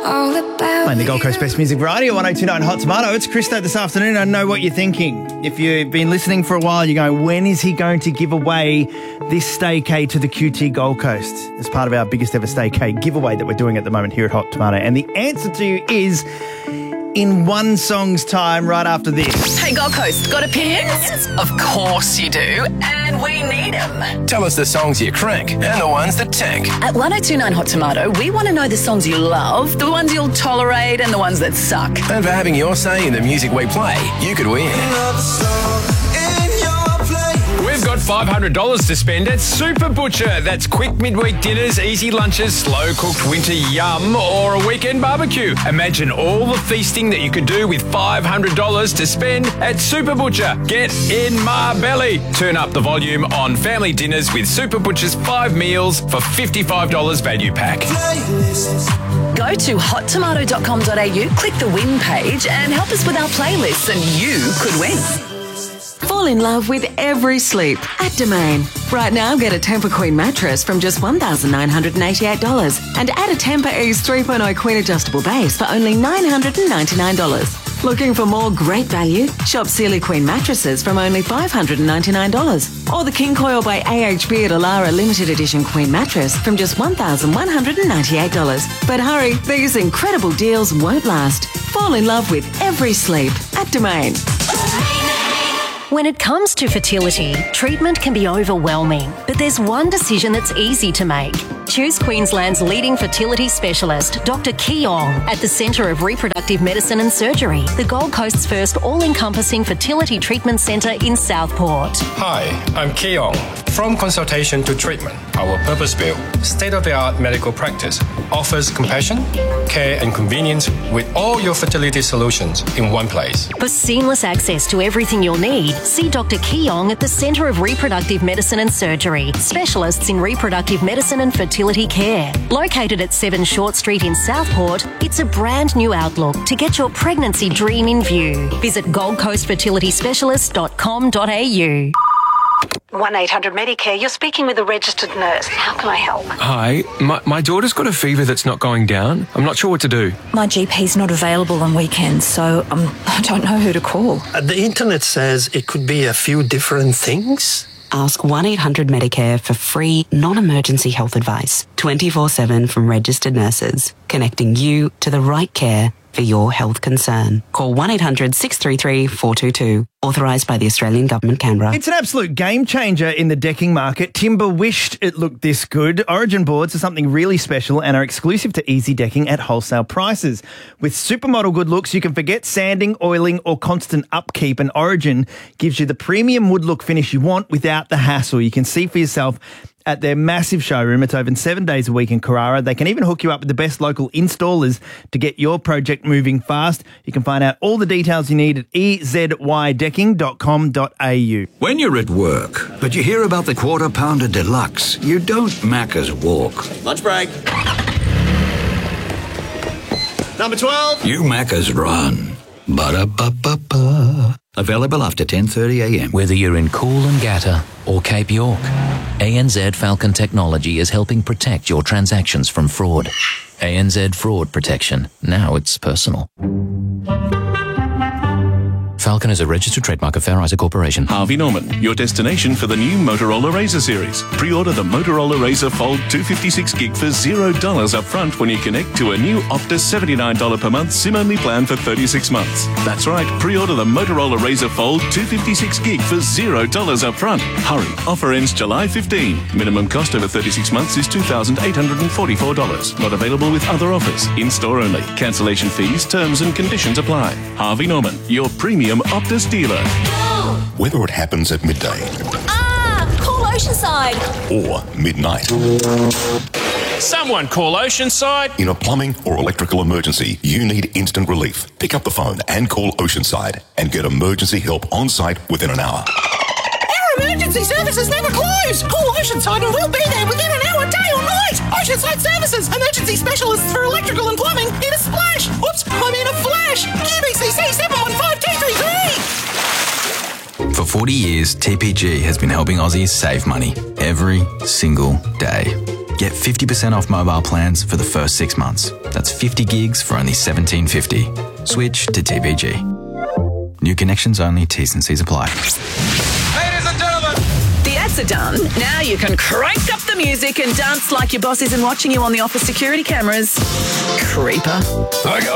all about Playing the Gold Coast Best Music Variety at 102.9 Hot Tomato. It's Christo this afternoon. I know what you're thinking. If you've been listening for a while, you're going, when is he going to give away this staycay to the QT Gold Coast as part of our biggest ever staycay giveaway that we're doing at the moment here at Hot Tomato? And the answer to you is in one song's time right after this. Hey, Gold Coast, got opinions? Of course you do, and we need them. Tell us the songs you crank and the ones that tank. At 102.9 Hot Tomato, we want to know the songs you love, the ones you'll tolerate, and the ones that suck. And for having your say in the music we play, you could win. We've got $500 to spend at Super Butcher. That's quick midweek dinners, easy lunches, slow-cooked winter yum, or a weekend barbecue. Imagine all the feasting that you could do with $500 to spend at Super Butcher. Get in my belly. Turn up the volume on family dinners with Super Butcher's 5 meals for $55 value pack. Go to hottomato.com.au, click the win page, and help us with our playlists, and you could win. Fall in love with every sleep at Domain. Right now, get a Tempur Queen mattress from just $1,988 and add a Tempur Ease 3.0 Queen adjustable base for only $999. Looking for more great value? Shop Sealy Queen mattresses from only $599. Or the King Coil by AHB at Alara limited edition Queen mattress from just $1,198. But hurry, these incredible deals won't last. Fall in love with every sleep at Domain. When it comes to fertility, treatment can be overwhelming, but there's one decision that's easy to make. Choose Queensland's leading fertility specialist, Dr. Keong, at the Centre of Reproductive Medicine and Surgery, the Gold Coast's first all-encompassing fertility treatment centre in Southport. Hi, I'm Keong. From consultation to treatment, our purpose-built, state-of-the-art medical practice offers compassion, care and convenience with all your fertility solutions in one place. For seamless access to everything you'll need, see Dr. Keong at the Centre of Reproductive Medicine and Surgery, specialists in reproductive medicine and fertility care. Located at 7 Short Street in Southport, it's a brand new outlook to get your pregnancy dream in view. Visit goldcoastfertilityspecialist.com.au. 1-800-Medicare, you're speaking with a registered nurse. How can I help? Hi, my daughter's got a fever that's not going down. I'm not sure what to do. My GP's not available on weekends, so I don't know who to call. The internet says it could be a few different things. Ask 1-800-Medicare for free, non-emergency health advice, 24/7 from registered nurses, connecting you to the right care for your health concern. Call 1-800-633-422. Authorised by the Australian Government, Canberra. It's an absolute game changer in the decking market. Timber wished it looked this good. Origin boards are something really special and are exclusive to Easy Decking at wholesale prices. With supermodel good looks, you can forget sanding, oiling or constant upkeep, and Origin gives you the premium wood look finish you want without the hassle. You can see for yourself at their massive showroom. It's open 7 days a week in Carrara. They can even hook you up with the best local installers to get your project moving fast. You can find out all the details you need at ezydecking.com.au. When you're at work, but you hear about the Quarter Pounder Deluxe, you don't Macca's walk. Lunch break. Number 12. You Macca's run. Ba-da-ba-ba-ba. Available after 10:30 a.m. Whether you're in Coolangatta or Cape York, ANZ Falcon Technology is helping protect your transactions from fraud. ANZ Fraud Protection. Now it's personal. Falcon is a registered trademark of Fair Isaac Corporation. Harvey Norman, your destination for the new Motorola Razr series. Pre-order the Motorola Razr Fold 256 gig for $0 up front when you connect to a new Optus $79 per month SIM-only plan for 36 months. That's right, pre-order the Motorola Razr Fold 256 gig for $0 up front. Hurry, offer ends July 15. Minimum cost over 36 months is $2,844. Not available with other offers. In-store only. Cancellation fees, terms and conditions apply. Harvey Norman, your premium Optus dealer. Whether it happens at midday Call Oceanside. or midnight, Someone call Oceanside. in a plumbing or electrical emergency, you need instant relief. Pick up the phone and call Oceanside and get emergency help on site within an hour. Our emergency services never close. Call Oceanside and we'll be there within an hour, day or night. Oceanside Services, emergency specialists for electrical and plumbing in a splash. Oops, I mean a flash. QBCC 715233. For 40 years, TPG has been helping Aussies save money every single day. Get 50% off mobile plans for the first 6 months. That's 50 gigs for only $17.50. Switch to TPG. New connections only, T's and C's apply. Ladies and gentlemen, the ads are done. Now you can crank up the music and dance like your boss isn't watching you on the office security cameras. Creeper. I